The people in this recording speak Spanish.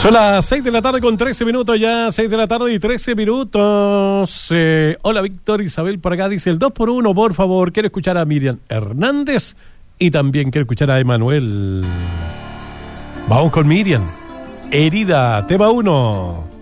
Son las 6 de la tarde con 13 minutos ya, 6 de la tarde y 13 minutos. Hola Víctor, Isabel por acá, dice el 2x1, por favor, quiero escuchar a Miriam Hernández y también quiero escuchar a Emanuel. Vamos con Miriam, Herida, tema 1.